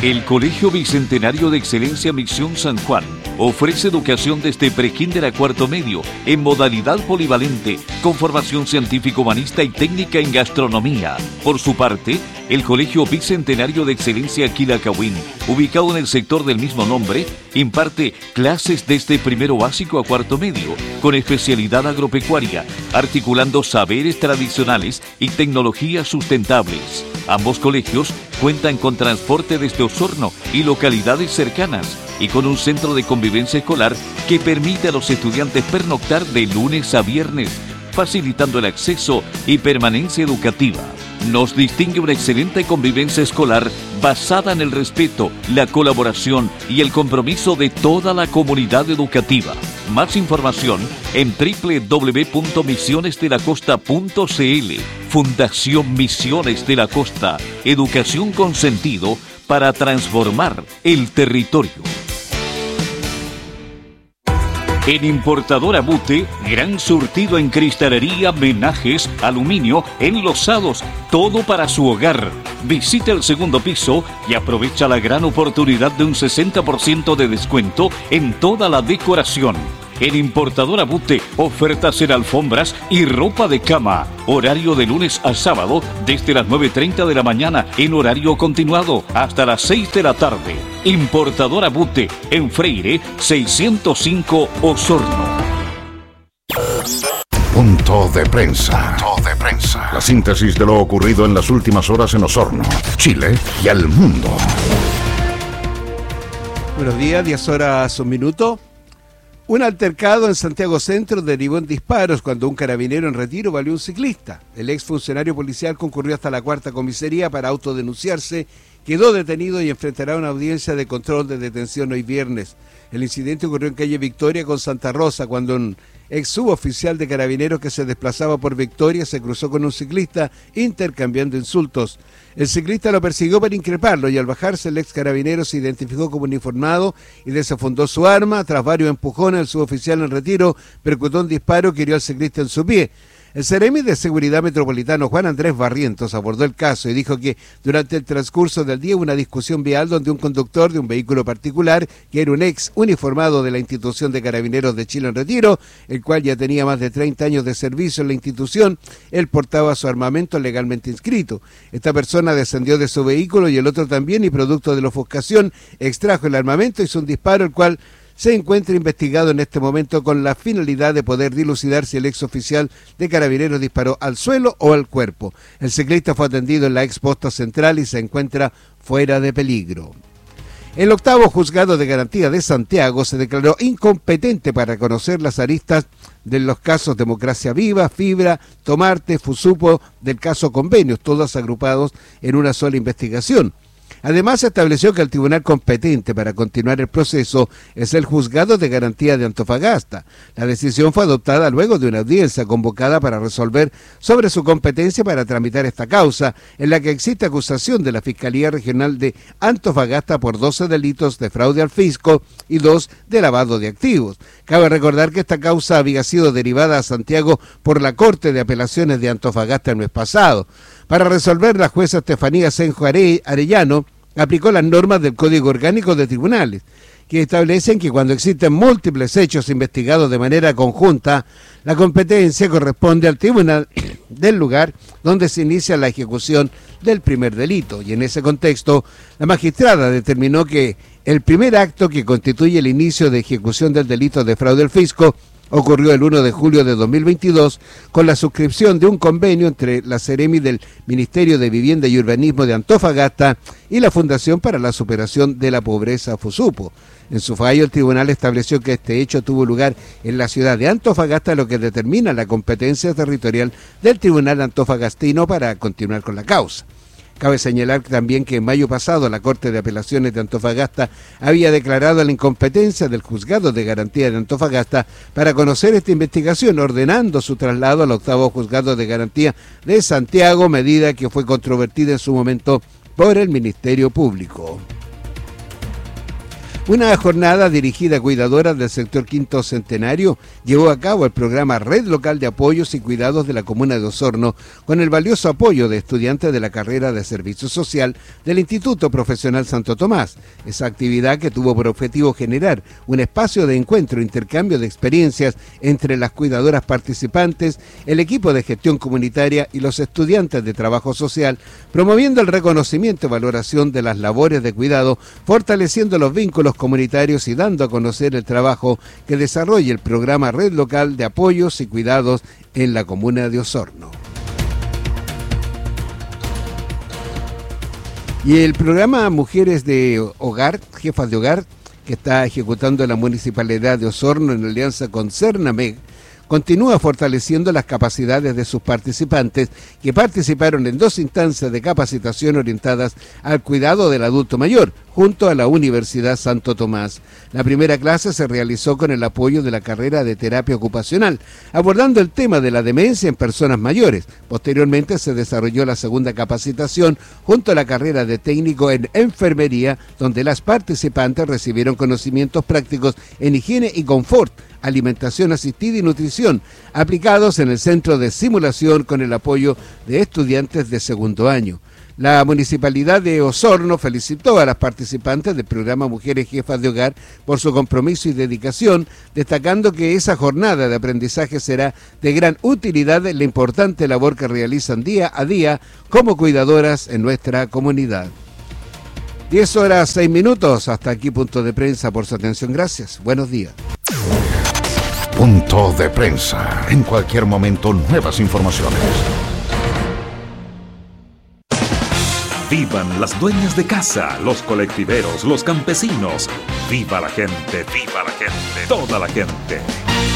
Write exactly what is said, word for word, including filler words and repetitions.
El Colegio Bicentenario de Excelencia Misión San Juan ofrece educación desde prekinder a cuarto medio en modalidad polivalente con formación científico-humanista y técnica en gastronomía. Por su parte, el Colegio Bicentenario de Excelencia Quilacawin, ubicado en el sector del mismo nombre, imparte clases desde primero básico a cuarto medio con especialidad agropecuaria, articulando saberes tradicionales y tecnologías sustentables. Ambos colegios cuentan con transporte desde Osorno y localidades cercanas y con un centro de convivencia escolar que permite a los estudiantes pernoctar de lunes a viernes, facilitando el acceso y permanencia educativa. Nos distingue una excelente convivencia escolar basada en el respeto, la colaboración y el compromiso de toda la comunidad educativa. Más información en doble u doble u doble u punto misiones de la costa punto c l. Fundación Misiones de la Costa. Educación con sentido para transformar el territorio. En Importadora Bute, gran surtido en cristalería, menajes, aluminio, enlosados, todo para su hogar. Visita el segundo piso y aprovecha la gran oportunidad de un sesenta por ciento de descuento en toda la decoración. En Importadora Bute, ofertas en alfombras y ropa de cama. Horario de lunes a sábado desde las nueve y media de la mañana en horario continuado hasta las seis de la tarde. Importadora Bute, en Freire seiscientos cinco, Osorno. Punto de prensa. Punto de prensa. La síntesis de lo ocurrido en las últimas horas en Osorno, Chile y al mundo. Buenos días, diez horas, un minuto. Un altercado en Santiago Centro derivó en disparos cuando un carabinero en retiro valió a un ciclista. El exfuncionario policial concurrió hasta la cuarta comisaría para autodenunciarse, quedó detenido y enfrentará una audiencia de control de detención hoy viernes. El incidente ocurrió en calle Victoria con Santa Rosa, cuando un ex suboficial de carabineros que se desplazaba por Victoria se cruzó con un ciclista intercambiando insultos. El ciclista lo persiguió para increparlo y al bajarse el ex carabinero se identificó como uniformado y desenfundó su arma. Tras varios empujones, el suboficial en retiro percutó un disparo que hirió al ciclista en su pie. El Seremi de Seguridad Metropolitano, Juan Andrés Barrientos, abordó el caso y dijo que durante el transcurso del día hubo una discusión vial donde un conductor de un vehículo particular, que era un ex uniformado de la institución de Carabineros de Chile en retiro, el cual ya tenía más de treinta años de servicio en la institución, él portaba su armamento legalmente inscrito. Esta persona descendió de su vehículo y el otro también, y producto de la ofuscación extrajo el armamento, hizo un disparo, el cual se encuentra investigado en este momento con la finalidad de poder dilucidar si el ex oficial de Carabineros disparó al suelo o al cuerpo. El ciclista fue atendido en la ex posta central y se encuentra fuera de peligro. El octavo juzgado de garantía de Santiago se declaró incompetente para conocer las aristas de los casos Democracia Viva, Fibra, Tomarte, Fusupo, del caso Convenios, todos agrupados en una sola investigación. Además, se estableció que el tribunal competente para continuar el proceso es el Juzgado de Garantía de Antofagasta. La decisión fue adoptada luego de una audiencia convocada para resolver sobre su competencia para tramitar esta causa, en la que existe acusación de la Fiscalía Regional de Antofagasta por doce delitos de fraude al fisco y dos de lavado de activos. Cabe recordar que esta causa había sido derivada a Santiago por la Corte de Apelaciones de Antofagasta el mes pasado. Para resolver, la jueza Estefanía Senjo Arellano aplicó las normas del Código Orgánico de Tribunales, que establecen que cuando existen múltiples hechos investigados de manera conjunta, la competencia corresponde al tribunal del lugar donde se inicia la ejecución del primer delito. Y en ese contexto, la magistrada determinó que el primer acto que constituye el inicio de ejecución del delito de fraude al fisco ocurrió el primero de julio de dos mil veintidós con la suscripción de un convenio entre la Seremi del Ministerio de Vivienda y Urbanismo de Antofagasta y la Fundación para la Superación de la Pobreza, Fusupo. En su fallo, el tribunal estableció que este hecho tuvo lugar en la ciudad de Antofagasta, lo que determina la competencia territorial del tribunal antofagastino para continuar con la causa. Cabe señalar también que en mayo pasado la Corte de Apelaciones de Antofagasta había declarado la incompetencia del Juzgado de Garantía de Antofagasta para conocer esta investigación, ordenando su traslado al octavo Juzgado de Garantía de Santiago, medida que fue controvertida en su momento por el Ministerio Público. Una jornada dirigida a cuidadoras del sector Quinto Centenario llevó a cabo el programa Red Local de Apoyos y Cuidados de la Comuna de Osorno, con el valioso apoyo de estudiantes de la carrera de Servicio Social del Instituto Profesional Santo Tomás. Esa actividad que tuvo por objetivo generar un espacio de encuentro e intercambio de experiencias entre las cuidadoras participantes, el equipo de gestión comunitaria y los estudiantes de trabajo social, promoviendo el reconocimiento y valoración de las labores de cuidado, fortaleciendo los vínculos comunitarios y dando a conocer el trabajo que desarrolla el programa Red Local de Apoyos y Cuidados en la comuna de Osorno. Y el programa Mujeres de Hogar, Jefas de Hogar, que está ejecutando la Municipalidad de Osorno en alianza con Cernameg, continúa fortaleciendo las capacidades de sus participantes, que participaron en dos instancias de capacitación orientadas al cuidado del adulto mayor, junto a la Universidad Santo Tomás. La primera clase se realizó con el apoyo de la carrera de terapia ocupacional, abordando el tema de la demencia en personas mayores. Posteriormente se desarrolló la segunda capacitación junto a la carrera de técnico en enfermería, donde las participantes recibieron conocimientos prácticos en higiene y confort, alimentación asistida y nutrición, aplicados en el centro de simulación con el apoyo de estudiantes de segundo año. La Municipalidad de Osorno felicitó a las participantes del programa Mujeres Jefas de Hogar por su compromiso y dedicación, destacando que esa jornada de aprendizaje será de gran utilidad en la importante labor que realizan día a día como cuidadoras en nuestra comunidad. diez horas seis minutos, hasta aquí Punto de Prensa. Por su atención, gracias. Buenos días. Punto de Prensa. En cualquier momento, nuevas informaciones. Vivan las dueñas de casa, los colectiveros, los campesinos. Viva la gente, viva la gente, toda la gente.